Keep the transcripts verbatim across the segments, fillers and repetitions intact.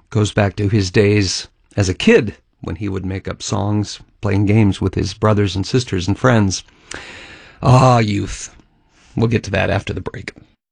Goes back to his days as a kid when he would make up songs, playing games with his brothers and sisters and friends. Ah, youth. We'll get to that after the break.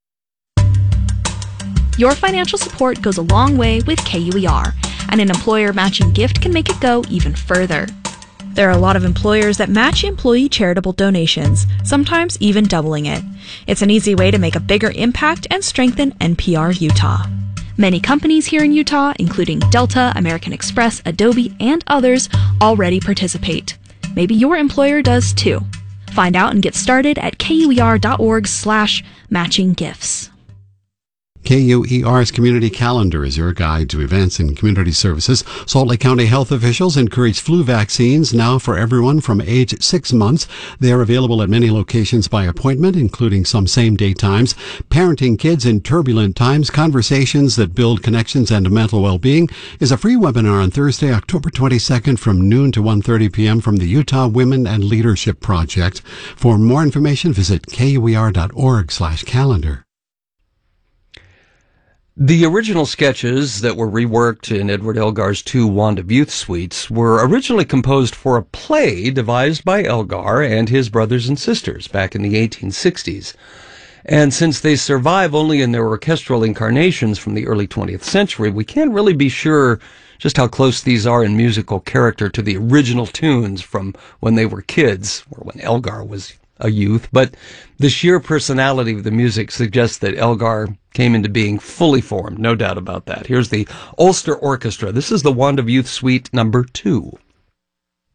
Your financial support goes a long way with K U E R, and an employer matching gift can make it go even further. There are a lot of employers that match employee charitable donations, sometimes even doubling it. It's an easy way to make a bigger impact and strengthen N P R Utah. Many companies here in Utah, including Delta, American Express, Adobe, and others, already participate. Maybe your employer does too. Find out and get started at kuer.org slash matching gifts. K U E R's Community Calendar is your guide to events and community services. Salt Lake County health officials encourage flu vaccines now for everyone from age six months. They are available at many locations by appointment, including some same-day times. Parenting Kids in Turbulent Times, Conversations that Build Connections and Mental Well-Being is a free webinar on Thursday, October twenty-second from noon to one thirty p.m. from the Utah Women and Leadership Project. For more information, visit kuer.org slash calendar. The original sketches that were reworked in Edward Elgar's two Wand of Youth suites were originally composed for a play devised by Elgar and his brothers and sisters back in the eighteen sixties. And since they survive only in their orchestral incarnations from the early twentieth century, we can't really be sure just how close these are in musical character to the original tunes from when they were kids, or when Elgar was a youth, but the sheer personality of the music suggests that Elgar came into being fully formed, no doubt about that. Here's the Ulster Orchestra. This is the Wand of Youth Suite number two.